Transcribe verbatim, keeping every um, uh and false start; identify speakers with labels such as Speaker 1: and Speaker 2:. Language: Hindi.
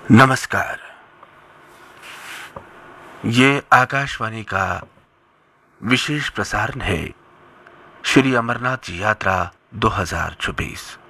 Speaker 1: नमस्कार। ये आकाशवाणी का विशेष प्रसारण है श्री अमरनाथ जी यात्रा दो हज़ार चौबीस।